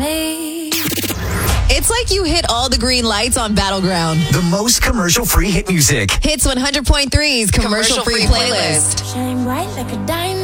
me. It's like you hit all the green lights on Battleground. The most commercial-free hit music. Hits 100.3's commercial-free playlist. Shine bright like a diamond.